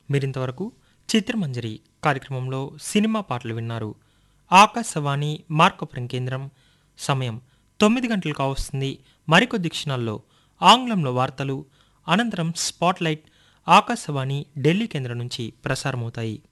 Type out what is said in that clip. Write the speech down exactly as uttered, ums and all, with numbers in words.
మీరింతవరకు చిత్రమంజరి కార్యక్రమంలో సినిమా పాటలు విన్నారు. ఆకాశవాణి మార్కపురం కేంద్రం. సమయం తొమ్మిది గంటలు కావస్తుంది. మరికొద్ది క్షణాల్లో ఆంగ్లంలో వార్తలు, అనంతరం స్పాట్లైట్ ఆకాశవాణి ఢిల్లీ కేంద్రం నుంచి ప్రసారమవుతాయి.